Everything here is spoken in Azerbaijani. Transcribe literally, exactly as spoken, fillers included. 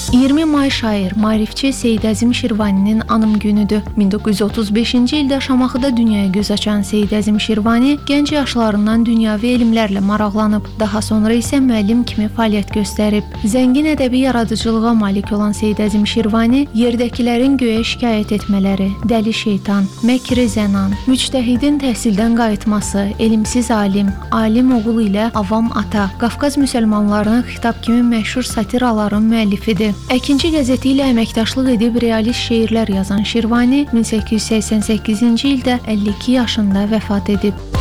iyirmi may şair, maarifçi Seyid Əzim Şirvaninin anım günüdür. min doqquz yüz otuz beşinci ildə Şamaxıda dünyaya göz açan Seyid Əzim Şirvani gənc yaşlarından dünyavi elmlərlə maraqlanıb, daha sonra isə müəllim kimi fəaliyyət göstərib. Zəngin ədəbi yaradıcılığa malik olan Seyid Əzim Şirvani yerdəkilərin göyə şikayət etmələri, dəli şeytan, məkri zənan, müctəhidin təhsildən qayıtması, elmsiz alim, alim oğul ilə avam ata, Qafqaz müsəlmanlarına xitab kimi məşhur satiraların müəllifidir. Əkinçi qəzeti ilə əməkdaşlıq edib realist şeirlər yazan Şirvani min səkkiz yüz səksən səkkizinci ildə əlli iki yaşında vəfat edib.